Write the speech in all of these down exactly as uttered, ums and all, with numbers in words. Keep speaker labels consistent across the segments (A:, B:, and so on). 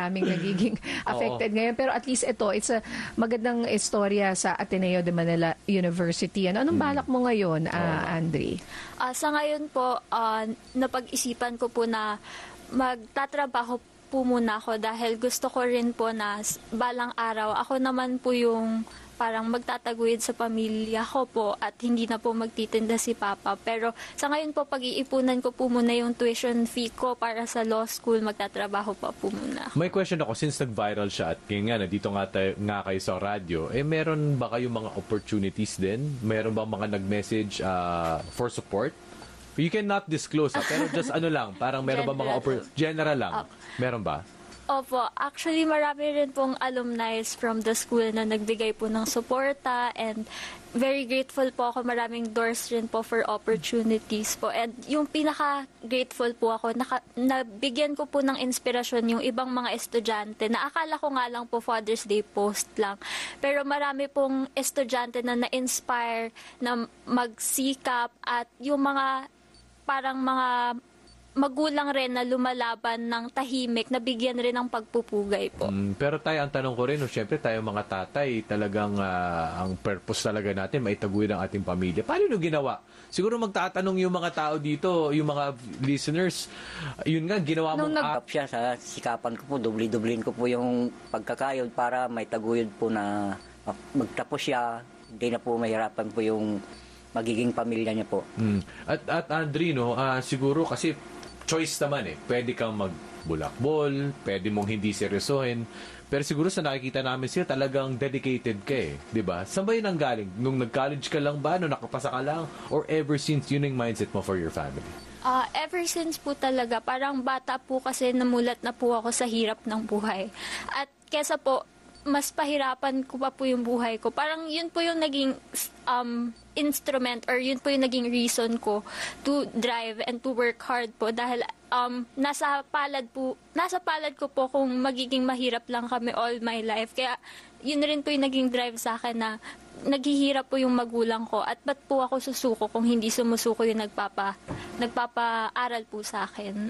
A: maraming nagiging affected ngayon. Pero at least ito, it's a magandang istorya sa Ateneo de Manila University. Ano, anong balak mo ngayon, uh, Andre?
B: Uh, sa ngayon po, uh, napag-isipan ko po na magtatrabaho po muna ako dahil gusto ko rin po na balang araw, ako naman po yung parang magtataguyod sa pamilya ko po at hindi na po magtitinda si Papa. Pero sa ngayon po, pag-iipunan ko po muna yung tuition fee ko para sa law school, magtatrabaho pa po muna.
C: May question ako, since nag-viral siya at ngayon nga, nandito nga, tayo, nga kayo sa radyo, eh meron ba kayong mga opportunities din? Meron ba mga nag-message uh, for support? You cannot disclose, ha? Pero just ano lang, parang meron ba mga opportunities? General lang.
B: Uh,
C: meron ba?
B: Opo, actually marami rin pong alumni from the school na nagbigay po ng suporta and very grateful po ako. Maraming doors rin po for opportunities po. And yung pinaka-grateful po ako, naka, nabigyan ko po ng inspirasyon yung ibang mga estudyante na akala ko nga lang po Father's Day post lang. Pero marami pong estudyante na na-inspire na magsikap at yung mga parang mga magulang rin na lumalaban ng tahimik, nabigyan rin ng pagpupugay po.
C: Mm, pero tayo, ang tanong ko rin, no, syempre tayo mga tatay, talagang uh, ang purpose talaga natin, maitaguyod ang ating pamilya. Paano nyo ginawa? Siguro magtatanong yung mga tao dito, yung mga listeners, yun nga, ginawa mong...
D: Nung nag-up siya sa sikapan ko po, dubli-dublin ko po yung pagkakayod para may taguyod po na magtapos siya, hindi na po mahirapan po yung magiging pamilya niya po.
C: Mm. At, at Andre, no, uh, siguro kasi choice naman eh. Pwede kang magbulakbol, pwede mong hindi seryosohin. Pero siguro sa nakikita namin sila, talagang dedicated ka eh. Diba? Saan ba yun ang galing? Nung nag-college ka lang ba? Nung nakapasa ka lang? Or ever since yun yung mindset mo for your family?
B: Uh, ever since po talaga, parang bata po kasi namulat na po ako sa hirap ng buhay. At kesa po, mas pahirapan ko pa po yung buhay ko. Parang yun po yung naging um, instrument or yun po yung naging reason ko to drive and to work hard po dahil um, nasa palad po, nasa palad ko po kung magiging mahirap lang kami all my life. Kaya yun rin po yung naging drive sa akin na naghihirap po yung magulang ko at ba't po ako susuko kung hindi sumusuko yung nagpapa, nagpapaaral po sa akin.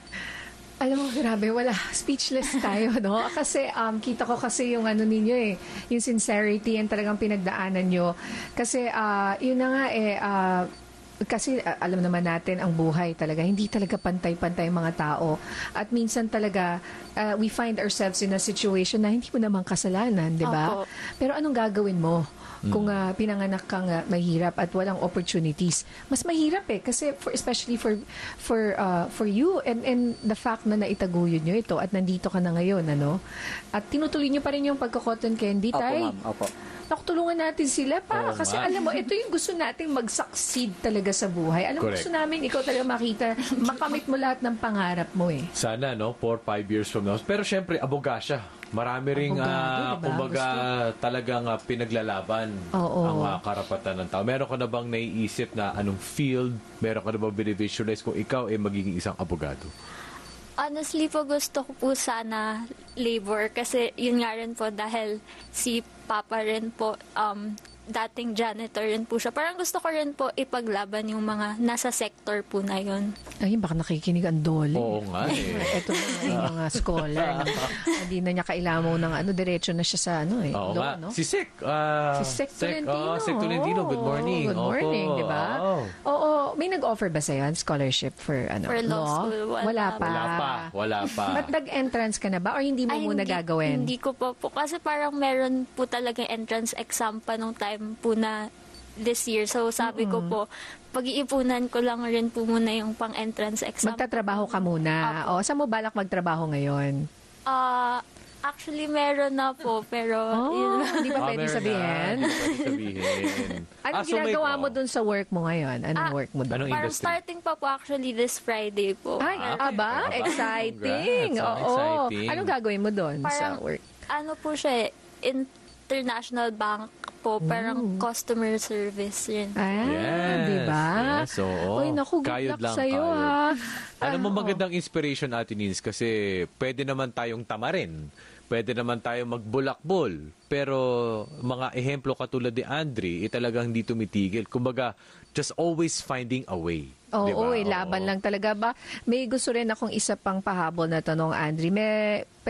A: Alam mo, grabe, wala. Speechless tayo, no? Kasi um, kita ko kasi yung ano ninyo eh, yung sincerity and talagang pinagdaanan nyo. Kasi uh, yun na nga eh, uh, kasi uh, alam naman natin ang buhay talaga. Hindi talaga pantay-pantay mga tao. At minsan talaga, uh, we find ourselves in a situation na hindi mo naman kasalanan, di ba? Pero anong gagawin mo? Kung uh, pinanganak kang uh, mahirap at walang opportunities, mas mahirap eh kasi for, especially for for uh, for you and and the fact na naitaguyod nyo ito at nandito ka na ngayon, ano? At tinutuloy nyo pa rin yung pagko-cotton candy, tay.
D: Opo, ma'am. Opo.
A: Nakutulungan natin sila para
C: Oo,
A: kasi
C: ma.
A: alam mo, ito yung gusto nating mag-succeed talaga sa buhay. Alam mo,
C: Correct.
A: gusto namin ikaw talaga makita, makamit mo lahat ng pangarap mo eh.
C: Sana, no? Four, five years from now. Pero syempre, abogasya. Marami ring,
A: Abogado,
C: uh,
A: diba?
C: kumbaga, talagang uh, pinaglalaban
A: Oo.
C: ang uh, karapatan ng tao. Meron ka na bang naiisip na anong field? Meron ka na bang binivisualize kung ikaw ay magiging isang abogado?
B: Honestly po, gusto ko po sana labor kasi yun nga rin po dahil si Papa rin po, um, dating janitor rin po siya. Parang gusto ko rin po ipaglaban yung mga nasa sector po na yun.
A: Ay, baka nakikinig ang dole.
C: Oo nga eh.
A: Ito na yung mga scholar. Hindi na niya kailamaw ng ano, diretso na siya sa ano eh.
C: Oo
A: law,
C: nga.
A: no?
C: Si Sek. Uh,
A: Si Sek Tolentino.
C: Oh, Sek Tolentino. Good morning.
A: Good morning,
C: Opo.
A: di ba?
C: Oo.
A: Oo. May nag-offer ba sa'yo scholarship for ano?
B: For law school, wala
A: Wala pa.
C: Wala pa. Wala pa.
A: Ba't nag-entrance ka na ba? Or hindi mo
B: Ay,
A: muna
B: hindi,
A: gagawin?
B: Hindi ko pa po. Kasi parang meron po talagang entrance exam pa nung time po na this year. So sabi ko po, pag-iipunan ko lang rin po muna yung pang-entrance exam.
A: Magtatrabaho ka muna. O, saan mo balak magtrabaho ngayon?
B: Ah... Actually, meron na po, pero...
A: Oh,
B: yun.
A: hindi ba
C: Ah,
A: pwede
C: meron
A: sabihin?
C: na. Hindi pwede sabihin.
A: Anong
C: Ah, so may-
A: ginagawa mo
C: oh.
A: dun sa work mo ngayon? Anong
B: Ah,
A: work mo dun?
C: Anong
B: Parang
C: industry?
B: starting pa po actually this Friday po.
A: Ay,
C: Ah, okay.
A: aba,
C: Aba,
A: exciting.
C: congrats. Ah,
A: Oo.
C: exciting.
A: Anong gagawin mo doon sa
B: Parang,
A: work?
B: ano po siya, eh, international bank po, parang customer service rin.
A: Ah,
C: Yes,
A: di ba?
C: yes, oo.
A: Uy, naku, good
C: Kayod
A: luck
C: lang,
A: sa'yo,
C: kayod.
A: ha?
C: Alam mo,
A: Ah,
C: magandang inspiration natin, Nins, kasi pwede naman tayong tamarin. Pwede naman tayong magbulakbol. Pero mga ehemplo katulad ni Andre, eh, talagang hindi tumitigil. Kumbaga, just always finding a way.
A: Oo,
C: Diba?
A: eh, laban
C: Oo.
A: lang talaga ba? May gusto rin akong isa pang pahabol na tanong, Andre. May